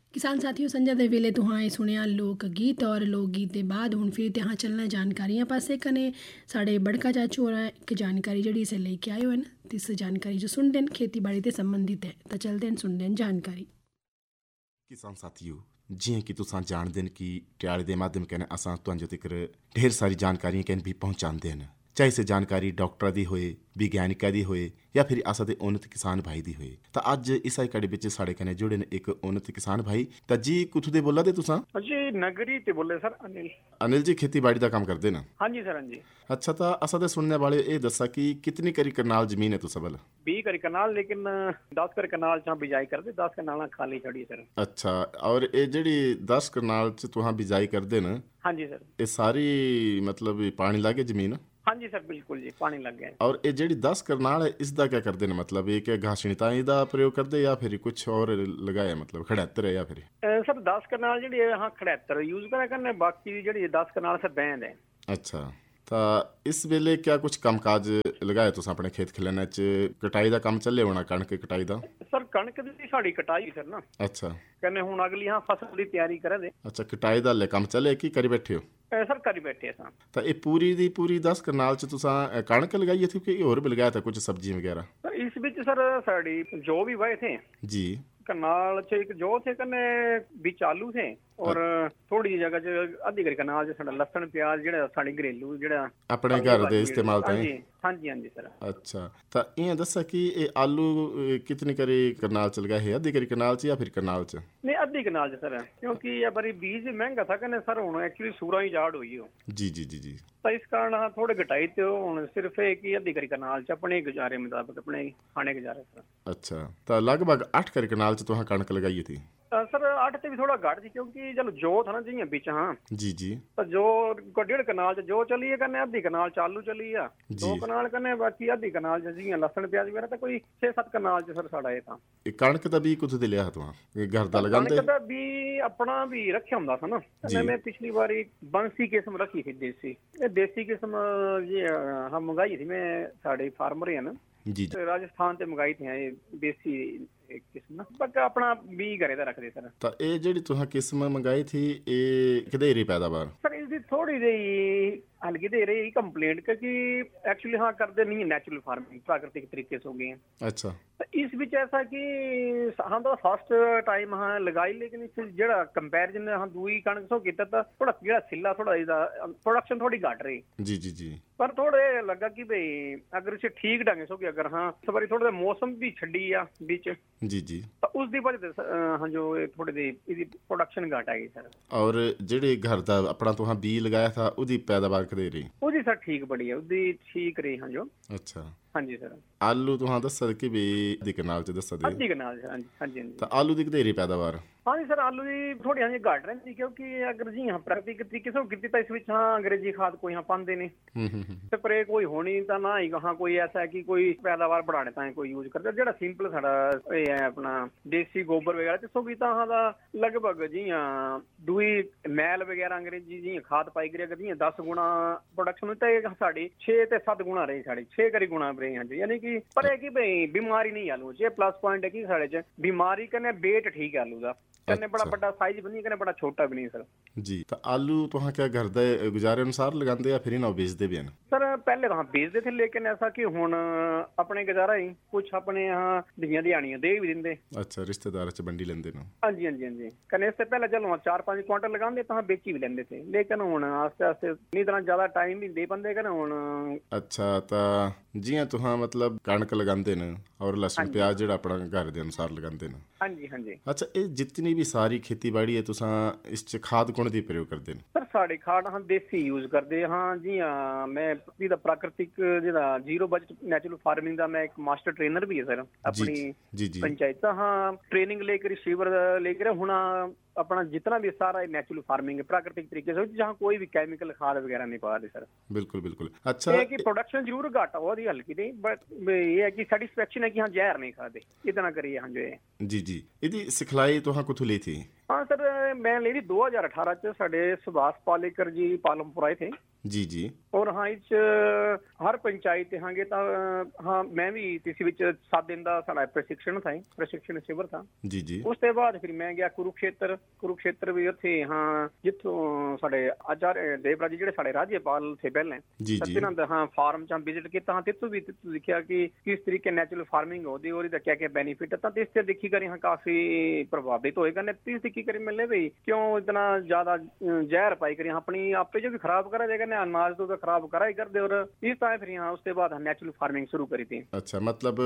किसान साथियों, संजय दे वेले तुहां सुनिया लोक गीत और लोक गीत के बाद हुण फिर तुहां चलना जानकारियां पासे कने साढ़े बड़का चाचू होर एक जानकारी जड़ी इसे लेके आयो है ना। इस जानकारी जो सुनते हैं खेती बाड़ी से संबंधित है, तो चलते हैं सुनते हैं जानकारी। किसान साथियों, जियां कि तुसां जानदे न कि ट्याले दे माध्यम कन्नै असां तुहांजो तिकर ढेर सारी जानकारियां कैन भी पहुंचाते हैं, चाहे से जानकारी डॉक्टर दी होए, विज्ञानिका दी होए या फिर असां दे उन्नत किसान भाई दी होए। तो अज इस कड़ी विच साढ़े कन्नै जुड़े न एक उन्नत किसान भाई। तो जी कुत्थों दे बोला दे तुसां? जी नगरी ते बोले सर अनिल। अनिल जी खेती बाड़ी दा काम करदे न? हाँ जी सर, हाँ जी। अच्छा, तो असां दे सुनने वाले ये दसा कि कितनी करी करनाल जमीन है तुसा बल? 20 करी कनाल, लेकिन 10 करी कनाल च बिजाई करदे, 10 कनाल खाली छड़ी सर। अच्छा, और ये जड़ी 10 करनाल च तुहां बिजाई करदे न? हाँ जी सर। ये सारी मतलब पानी लागे जमीन? हाँ जी सर, बिल्कुल जी, पानी लग गया। और ये जड़ी 10 करनाल है इसदा क्या करदे न? मतलब ये क्या घासणिताएं दा प्रयोग करदे या फिर कुछ और लगाया, मतलब खड़ेतर है या फिर? सर 10 कनाल जड़ी हाँ खड़ेतर यूज करा करने, बाकी जड़ी 10 कनाल सर बैंड है। अच्छा, तो इस वेले क्या कुछ कामकाज लगाया तुस अपने खेत खिलाने च? कटाई दा काम चले होना, कणक कटाई दा? सर कणक दी साड़ी कटाई सर ना। अच्छा, कन्ने हुन अगली हाँ फसल दी तैयारी करे दे। अच्छा, कटाई दा ले काम चले कि करी बैठे हो? सर करी बैठे सा। तो ये पूरी दी पूरी 10 करनाल च तुसा कणक लगाई थी कि और भी लगाया था कुछ सब्जी वगैरह? सर इस बीच सर साड़ी जो भी वाए थे जी, कनाल च एक जो थे कन्ने बीच आलू थे, और थोड़ी जी जगह च आधी करी कनाल च साडा लसन प्याज जेड़ा साडी घरेलू जेड़ा अपने घर दे इस्तेमाल ताईं? हाँ जी, हाँ जी सर। अच्छा, तो इं दसा कि ये आलू कितनी करी करनाल च लगाए है? आधी करी करनाल च या फिर करनाल च? नहीं आधी कनाल च सर, क्योंकि ये बारी बीज महंगा था कन्ने सर, हुन एक्चुअली सूरा ही झाड़ हुई हो। जी जी जी जी। तो इस कारण हाँ थोड़े घटाई थे हुन, सिर्फ एक ही आधी करी कनाल च अपने गुजारे मुताबिक, अपने खाने गुजारे सर। अच्छा, तो लगभग 8 करी करनाल च तुहां कणक लगाई थी? सर 8 ते भी थोड़ा घट थी, क्योंकि चलो जो था ना जी बीच हाँ। जी जी। तो जो को 1.5 कनाल च जो चली है कन्ने, आधी कनाल च आलू चली है, 2 कनाल कन्ने, बाकी आधी कनाल च जी लसन प्याज वगैरह, तो कोई 6-7 कनाल च सर साड़ा ये था। कणक दा भी कुछ दे लिया तुहां? घर दा लगांदे? कणक दा भी अपना भी रखा हुंदा था ना। मैं पिछली बारी बंसी किस्म रखी थी देसी, ये देसी किस्म ये हम मंगाई थी, मैं साड़े फार्मर है ना जी जी। राजस्थान से मंगाई थी ये देसी किस्म ना, बाकी अपना भी घरे दा रखदे सर। तो ये जेडी तुहां किस्म मंगाई थी ये किधेरी पैदावार? सर इसकी थोड़ी जी हल्की दे रही कंप्लेंट, क्योंकि एक्चुअली हाँ करते नहीं है नेचुरल फार्मिंग, प्राकृतिक तरीके से हो गए हैं। अच्छा, तो इस बीच ऐसा कि हाँ तो फर्स्ट टाइम हाँ लगाई, लेकिन इस जेड़ा कंपैरिजन हाँ दूई कणक सो कीता था, थोड़ा जेड़ा सिला थोड़ा इसदा प्रोडक्शन थोड़ी घट रही। जी जी जी। पर थोड़े लगा कि भाई अगर इसे ठीक ढंग से हो गया, अगर हाँ इस बारी थोड़ा मौसम भी छड़ी आ बीच, जी जी, तो उस दी वजह से हाँ जो थोड़ी दी इसदी प्रोडक्शन घट आई सर। और जेडे घर दा अपना तुहां बी लगाया था उदी पैदावार किधे रही? उदी सर ठीक बड़ी है, उदी ठीक रही हाँ जो। अच्छा, हाँ जी सर। आलू तुहां दस्सा कि भी आधी कनाल च दस्सा दे? आधी कनाल हाँ जी, हाँ जी, हाँ जी। तो आलू दी किधे रही पैदावार? हाँ जी सर, आलू की थोड़ी हाँ जी घट रही, क्योंकि अगर जी हाँ प्राकृतिक तरीके से कीती तो इस विच हाँ अंग्रेजी खाद कोई हाँ पाते नहीं, स्प्रे कोई होनी तो ना ही हाँ कोई ऐसा है कि कोई पैदावार बढ़ाने ताईं कोई यूज करता, जेड़ा सिंपल साडा ये है अपना देसी गोबर वगैरह तिसो भी हाँ दा लगभग जी हाँ दुई मैल वगैरह अंग्रेजी जी खाद पाई करी, अगर जी 10 गुणा प्रोडक्शन होता है साड़ी 6 ते 7 गुणा रही, साड़ी 6 करी गुणा रही हाँ जी। यानी कि पर है कि भाई बीमारी नहीं आलू च, प्लस पॉइंट है कि साढ़े च बीमारी कन्ने वेट ठीक है आलू दा, कन्ने बड़ा बड़ा साइज भी नहीं, कन्ने बड़ा छोटा भी नहीं सर। जी, तो आलू तुहां क्या घर दे गुजारे अनुसार लगांदे या फिर इन्हां बेचदे भी हैं? सर पहले तो बेचते थे, लेकिन ऐसा कि हुन अपने गुजारा ही कुछ अपने यहाँ धियां दिहाड़ियां दे भी दिंदे। अच्छा, रिश्तेदार च बंडी लेंदे न? हाँ जी, हाँ जी, हाँ जी। कन्ने इससे पहले चलो 4-5 क्वांटल लगांदे तो बेची भी लेंदे थे, लेकिन हुन आस्ते आस्ते नहीं तरह ज्यादा टाइम भी दे पांदे कने हुन। अच्छा, तो जियां तुहां मतलब कणक लगांदे न और लहसुन प्याज जेड़ा अपना घर दे अनुसार लगांदे न? हाँ जी, हाँ जी। अच्छा, ये जितनी भी सारी खेती बाड़ी है तुसां इस च खाद कुण दी प्रयोग करदे न? सर साड़ी खाद हाँ देसी यूज करदे हाँ जी। हाँ मैं इसदा प्राकृतिक जेड़ा जीरो बजट नेचुरल फार्मिंग दा मैं एक मास्टर ट्रेनर भी है सर अपनी जी जी। पंचायत हाँ ट्रेनिंग लेकर शिविर लेकर हुन अपना जितना भी सारा नेचुरल फार्मिंग है प्राकृतिक तरीके से, जहाँ कोई भी केमिकल खाद वगैरह नहीं पा रहे सर। बिल्कुल बिल्कुल। अच्छा, ये कि प्रोडक्शन जरूर घट होती हल्की नहीं, बट ये है कि सेटिस्फेक्शन है कि हाँ जहर नहीं खाते, इतना करिए हाँ जो है। जी जी, इदी सिखलाई तुहां कुथों ली थी? हाँ सर मैं ले ली 2018 च, साडे सुभाष पालेकर जी पालमपुर आए थे। ਜੀ ਜੀ। ਔਰ ਹਾਂ ਇਸ 'ਚ ਹਰ ਪੰਚਾਇਤ ਤੇ ਹਾਂਗੇ ਤਾਂ ਹਾਂ ਮੈਂ ਵੀ ਇਸ ਵਿੱਚ 7 ਦਿਨ ਦਾ ਸਾਡਾ ਪ੍ਰਸ਼ਿਕਸ਼ਣ ਸ਼ਿਵਰ ਥਾ। ਜੀ ਜੀ। ਉਸ ਤੋਂ ਬਾਅਦ ਫਿਰ ਮੈਂ ਗਿਆ ਕੁਰੂਕਸ਼ੇਤਰ ਵੀ ਉੱਥੇ ਹਾਂ ਜਿੱਥੋਂ ਸਾਡੇ ਆਚਾर्य ਦੇਵਰਾਜ ਜਿਹੜੇ ਸਾਡੇ ਰਾਜਪਾਲ ਥੇ ਪਹਿਲਾਂ ਇਹਨਾਂ ਦਾ ਹਾਂ ਫਾਰਮ 'ਚ ਵਿਜ਼ਿਟ ਕੀਤਾ। ਹਾਂ ਤਿੱਥੋਂ ਦੇਖਿਆ ਕਿ ਕਿਸ ਤਰੀਕੇ ਨੈਚੁਰਲ ਫਾਰਮਿੰਗ ਹੋਦੀ और इसका क्या क्या बेनिफिट है। तो इससे देखी करें हाँ काफी प्रभावित होएगा ने तीस देखी करें मिलने भाई क्यों इतना ज्यादा जहर पाई करें अपनी आपे जो भी खराब करा जाएगा ना अनाज तो खराब करा ही कर दे। और इस तरह फिर यहाँ उसके बाद नेचुरल फार्मिंग शुरू करी थी। अच्छा मतलब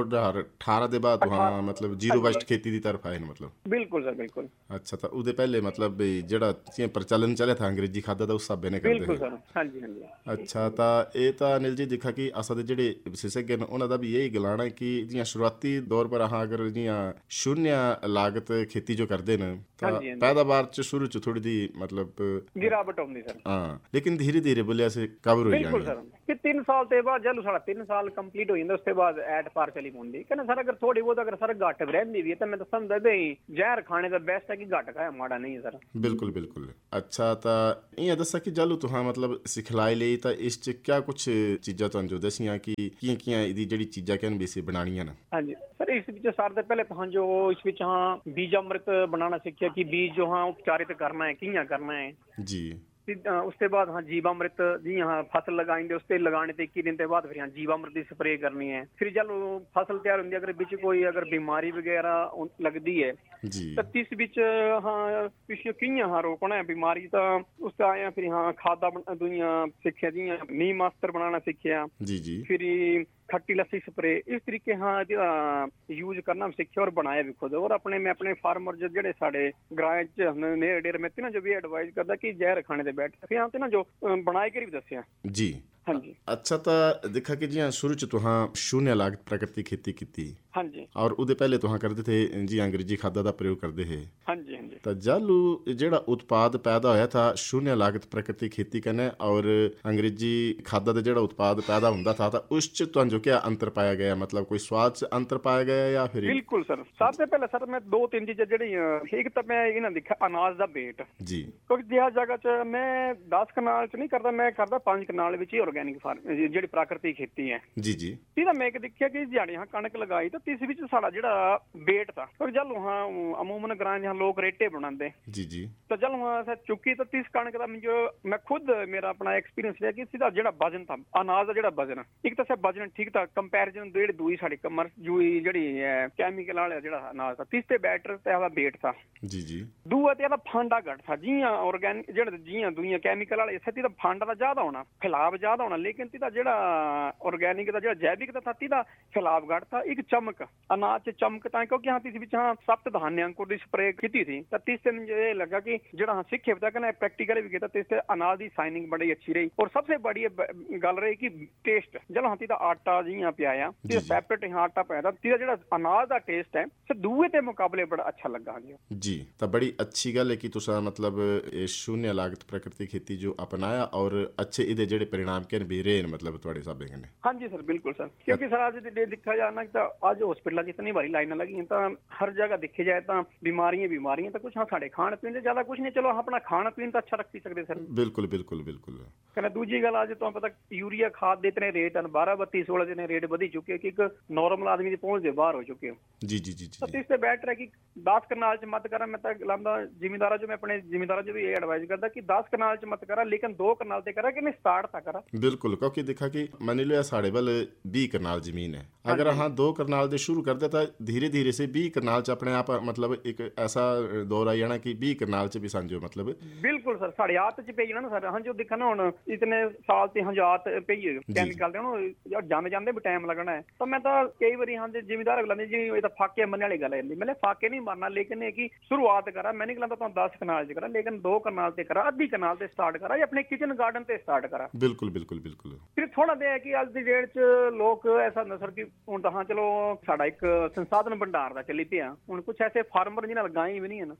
2018 ਦੇ ਬਾਅਦ वहाँ मतलब जीरो वेस्ट खेती ਦੀ ਤਰਫ ਆਏ ਨੇ मतलब। बिल्कुल सर बिल्कुल। अच्छा तो ਉਹਦੇ ਪਹਿਲੇ मतलब ਜਿਹੜਾ ਪ੍ਰਚਲਨ ਚੱਲਿਆ था ਅੰਗਰੇਜ਼ੀ ਖਾਦਾ ਦਾ ਉਸ ਹਿਸਾਬੇ ਨੇ ਕਰਦੇ ਬਿਲਕੁਲ ਸਰ। ਹਾਂਜੀ ਹਾਂਜੀ। ਅੱਛਾ ਤਾਂ ਇਹ ਤਾਂ ਅਨਿਲ ਜੀ ਦੇਖਾ ਕਿ ਅਸਾਂ ਦੇ ਜਿਹੜੇ ਵਿਸ਼ੇਸ਼ज्ञ ਨੇ ਉਹਨਾਂ ਦਾ ਵੀ ਇਹੀ ਗਲਾਣਾ ਕਿ ਜਿਹੀਆਂ शुरुआती दौर पर हाँ अगर जियां शून्य लागत खेती जो करते हैं तो पैदावार च शुरू च थोड़ी दी मतलब गिरावट होंदी सर। हाँ लेकिन धीरे धीरे बोलिया से कवर हो बिल्कुल सर कि 3 साल ते बाद जल्द साढ़ा 3 साल कंप्लीट हो जांदा उसके बाद ऐड पार चली पोंदी कहना सर अगर थोड़ी बहुत अगर सर घट रहंदी भी तो मैं तो समझदा दे जहर खाने दा बेस्ट है कि घट खाया माड़ा नहीं है सर। बिल्कुल बिल्कुल। अच्छा तो इयां दसा कि जल्द तुहां मतलब सिखलाई ਲਈ ਤਾਂ ਇਸ ਚ क्या कुछ चीज़ां ਤੁਹਾਨੂੰ ਜੋ ਦਸੀਆਂ ਕਿ ਕੀ ਇਹਦੀ ਜਿਹੜੀ ਚੀਜ਼ਾਂ ਕਹਿਣ ਵੀ ਸੀ ਬਣਾਣੀਆਂ ਨੇ। ਹਾਂਜੀ सर इस विच सारे तो पहले तो जो इस विच हाँ बीज अमृत बनाना सीखिया कि बीज जो हाँ उपचारित करना है कियां करना है जी। उसके बाद हाँ जीवामृत जी हाँ फसल लगाएंगे उसके लगाने ते 21 दिन के बाद फिर यहाँ जीवामृत की स्प्रे करनी है। फिर जब फसल तैयार होती है अगर बिच कोई अगर बीमारी वगैरह लगती है तो इस बिच हाँ पिछले कियां हाँ रोकना है बीमारी तो उसका आया फिर हाँ खादा दुनिया सीखिया जी नीम अस्त्र बनाना सीखिया जी जी। फिर खट्टी लस्सी स्प्रे इस तरीके हाँ यूज करना सीखिया और बनाया भी खुद। और अपने मैं अपने फार्मर जेडे साढ़े ग्रां च नेड़ डेर में ना जो भी एडवाइस करता कि जहर खाने दे बैठ फिर यहाँ ना जो बनाए कर भी दसिया जी। हाँ जी। अच्छा तो देखा कि जी शुरू च तुहां शून्य लागत प्राकृतिक खेती की हाँ जी और उदे पहले तुहां करते थे जी अंग्रेजी खादा दा प्रयोग करते है हाँ जी हाँ जी। तो जालू जेड़ा उत्पाद पैदा होया था शून्य लागत प्राकृतिक खेती कने और अंग्रेजी खादा दा जेड़ा उत्पाद पैदा हुंदा था तो उस च तुहां जो क्या अंतर पाया गया मतलब कोई स्वाद च अंतर पाया गया या फिर। बिल्कुल सर सबसे पहले सर मैं 2-3 चीजें जेड़ी एक तो मैं इन्हां दिखा अनाज दा वेट जी क्योंकि जिहा जगह च मैं 10 कनाल च नहीं करदा मैं करदा 5 कनाल विच ही ऑर्गेनिक फार्म जेड़ी प्राकृतिक खेती है जी जी। ਇਹਦਾ ਮੈਂ ਦੇਖਿਆ ਕਿ ਦਿਹਾੜੀ ਹਾਂ ਕਣਕ ਲਗਾਈ ਤਾਂ ਇਸ ਵਿੱਚ ਸਾਡਾ ਜਿਹੜਾ ਵੇਟ था तो जल वहाँ अमूमन ग्रां जहाँ लोग रेटे बनाते जी जी तो जल वहाँ चुकी तो 30 कणक का जो मैं खुद मेरा अपना एक्सपीरियंस रहा कि सीधा ਜਿਹੜਾ वजन था अनाज का ਜਿਹੜਾ वजन एक तो वजन ठीक था कंपैरिजन ਜਿਹੜੀ ਦੂਈ ਸਾਡੀ ਕਮਰ ਜੂਈ ਜਿਹੜੀ ਕੈਮੀਕਲ ਵਾਲਾ ਜਿਹੜਾ ਅਨਾਜ था तीस ਤੇ ਬੈਟਰ ਤੇ ਇਹਦਾ ਵੇਟ था ਜੀ ਜੀ। ਦੂਆ ਤੇ ਇਹਦਾ ਫਾਂਡਾ ਘੱਟ था ਜੀਆਂ ਆਰਗੈਨਿਕ ਜਿਹੜੇ ਜੀਆਂ ਦੁਨੀਆ ਕੈਮੀਕਲ ਵਾਲੇ ਸੱਤੀ ਦਾ ਫਾਂਡਾ ਦਾ ਜ਼ਿਆਦਾ ਹੋਣਾ ਫੈਲਾਵ ਜ਼ਿਆਦਾ ਹੋਣਾ लेकिन तीदा ਜਿਹੜਾ ਆਰਗੈਨਿਕ ਦਾ ਜਿਹੜਾ ਜੈਵਿਕ ਦਾ था तीदा फैलाव घट था एक चमक अनाज च चमक था क्योंकि हाँ तीस विच हाँ सप्त धान्य अंकुर की स्प्रे की थी तो तीस से मुझे ये लगा कि ਜਿਹੜਾ हाँ सीखे पता कहना प्रैक्टिकली भी किया तो इससे अनाज की साइनिंग बड़ी अच्छी रही। और सबसे बड़ी गल रही कि टेस्ट जब हाँ तीदा आटा जियां पियाया सैपरेट हाँ आटा पाया तीदा ਜਿਹੜਾ अनाज का टेस्ट है से दूए के मुकाबले बड़ा अच्छा लगा जी। तो बड़ी अच्छी गल है कि तुसा मतलब शून्य लागत प्राकृतिक खेती जो अपनाया और अच्छे इहदे ਜਿਹੜੇ परिणाम के भी रहे मतलब ਤੁਹਾਡੇ ਹਿਸਾਬੇ ਕਨੇ। हाँ जी सर बिल्कुल सर क्योंकि सर आज दे देखा जाए ना तो आज हॉस्पिटल इतनी भारी लाइन लगी तो हर जगह देखी जाए तो बीमारियां तो कुछ हाँ साढ़े खाण पीण से ज्यादा कुछ नहीं चलो अपना खाण पीण तो अच्छा रख सकते सर। बिल्कुल बिल्कुल बिल्कुल। कहना दूजी गल आज तो पता यूरिया खाद दे इतने रेट 12-32-16 इतने रेट बढ़ी चुके कि एक नॉर्मल आदमी की पहुंच दे बाहर हो चुके जी जी जी। तो इससे बेटर है कि 10 कनाल च मत करा मैं तो लांदा जिमीदारा जो मैं अपने जिमीदारा जो भी ये एडवाइस करता कि 10 कनाल च मत करा लेकिन 2 कनाल ते करा कि नहीं स्टार्ट था करा। बिल्कुल क्योंकि देखा कि मान लो साढ़े वाल 20 कनाल जमीन है अगर हाँ 2 कनाल दे शुरू कर देता धीरे धीरे से 20 कनाल च अपने आप मतलब एक ऐसा दौर आ जाना कि 20 कनाल च भी समझो मतलब। बिल्कुल सर साढ़े हाथ च पे जाना सर हाँ जो देखा ना हुण इतने साल ते हजार पे कैमिकल दे जाने जाने भी टाइम लगना है तो मैं तो कई बार हाँ जिमीदार बुलाते जी ये तो फाके मरने वाली गल है मैंने फाके नहीं मारना लेकिन कि शुरुआत करा मैं नहीं कहता तुम 10 कनाल च करा लेकिन 2 कनाल ते करा आधी कनाल ते स्टार्ट करा या अपने किचन गार्डन ते स्टार्ट करा। बिल्कुल बिल्कुल बिल्कुल। फिर थोड़ा दे है कि अज दी डेट च लोग ऐसा ਹੁੰਦਾ सर कि ਹੁਣ ਤਾਂ ਹਾਂ ਚਲੋ ਸਾਡਾ ਇੱਕ ਸੰਸਾਧਨ ਭੰਡਾਰ ਦਾ ਚੱਲੀ ਪਿਆ ਹੁਣ ਕੁਝ ਐਸੇ ਫਾਰਮਰ ਜਿਹਨਾਂ ਲਗਾਈ ਵੀ ਨਹੀਂ ਹਨ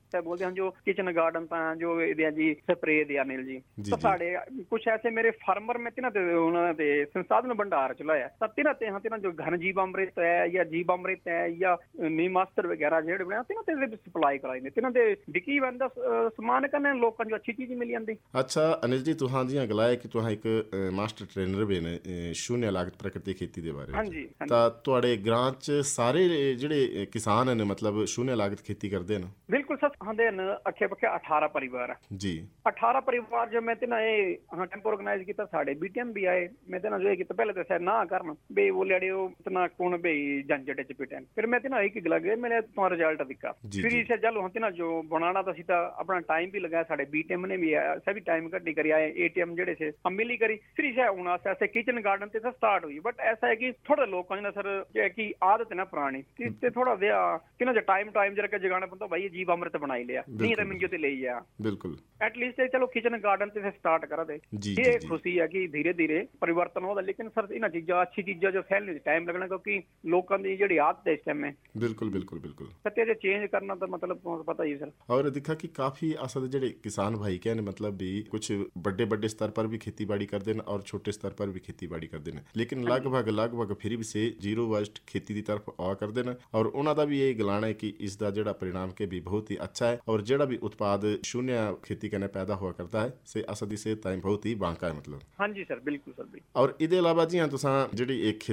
ਤੇ ਬੋਲਦੇ ਹਨ ਜੋ ਕਿਚਨ ਗਾਰਡਨ ਤਾਂ ਜੋ ਇਹਦੇ ਜੀ ਸਪਰੇ ਦੇ ਅਨਿਲ ਜੀ ਤਾਂ ਸਾਡੇ ਕੁਝ ਐਸੇ ਮੇਰੇ ਫਾਰਮਰ में तिना ਉਹਨਾਂ ਦੇ ਸੰਸਾਧਨ ਭੰਡਾਰ ਚਲਾਇਆ ਤਾਂ ਤਿਨਾ ਜੋ ਘਨ ਜੀਵ ਅੰਮ੍ਰਿਤ ਹੈ ਜਾਂ ਜੀਵ ਅੰਮ੍ਰਿਤ ਹੈ ਜਾਂ ਨੀਮਾਸਤਰ ਵਗੈਰਾ ਜਿਹੜੇ ਬਣਾ ਤਿਨਾ ਤੇ ਸਪਲਾਈ ਕਰਾਈ ਨੇ ਤਿਨਾ ਦੇ ਵਿਕੀ ਬੰਦਾ ਸਮਾਨ ਕਰਨੇ ਲੋਕਾਂ ਨੂੰ ਅੱਛੀ ਚੀਜ਼ ਮਿਲ ਜਾਂਦੀ। ਅੱਛਾ ਅਨਿਲ ਜੀ ਤੁਹਾਂ ਦੀਆਂ ਗਲਾਏ ਕਿ ਤੁਹਾਂ ਇੱਕ ਮਾਸਟਰ ਟ੍ਰੇਨਰ ਵੀ ਨੇ ਸ਼ੂਨਿਆ ਲਾਗਤ ਪ੍ਰਕਿਰਤੀ ਖੇਤੀ ਦੇ ਬਾਰੇ। ਹਾਂਜੀ ਤਾਂ ਤੁਹਾਡੇ ਗ੍ਰਾਂ ਚ ਸਾਰੇ ਜਿਹੜੇ ਕਿਸਾਨ ਨੇ ਮਤਲਬ ਸ਼ੂਨਿਆ ਲਾਗਤ ਖੇਤੀ ਕਰਦੇ ਨੇ? ਬਿਲਕੁਲ ਸਰ ਹੁੰਦੇ ਨੇ ਅੱਖੇ ਪੱਖੇ 18 परिवार जी 18 परिवार जो मैं तिना ये कैंप ऑर्गेनाइज किया साढ़े बीटीएम भी आए मैं तिना जो कि पहले तो ना करना बे वो लड़े इतना कौन बे झंझट च पिटन फिर मैं तिना एक गला गए मैंने तुम्हारा रिजल्ट दिखा फिर इसे चलो तिना जो बनाना तो सीधा अपना टाइम भी लगाया साढ़े बीटीएम ने भी आया सभी टाइम कटी करी आए एटीएम जेडे से हम मिली करी फिर इसे होना ऐसे किचन गार्डन से स्टार्ट हुई बट ऐसा है कि थोड़े लोग ना सर की आदत है ना पुरानी थोड़ा व्या तिना जो टाइम जरा के जगाना पड़ता भाई जीव अमृत बनाई लिया नहीं तो मिंजो ते ले गया बिल्कुल एटलीस्ट चलो किचन गार्डन से स्टार्ट करा दे ये खुशी है कि धीरे धीरे परिवर्तन होता लेकिन सर इन चीजा अच्छी चीजा जो फैलने टाइम लगना क्योंकि लोगों की जी आदत है इस टाइम में बिल्कुल बिल्कुल बिल्कुल सत्य चेंज करना तो मतलब पता ही सर। और दिखा कि काफी असल जेडे किसान भाई क्या मतलब भी कुछ बड़े बड़े स्तर पर भी खेती बाड़ी करते हैं और छोटे स्तर पर भी खेती बाड़ी करते हैं लेकिन लगभग फिर भी से जीरो वेस्ट खेती की तरफ आ करते हैं और उन्हों का भी ये गलाना है कि इसका जोड़ा परिणाम के भी बहुत ही अच्छा है और जोड़ा भी उत्पाद शून्य खेती करने पैदा हुआ करता है से असदी सेहत बहुत ही बांका है मतलब। हाँ जी सर बिल्कुल सर। और इहदे अलावा जी हाँ तुसां जिहड़ी एक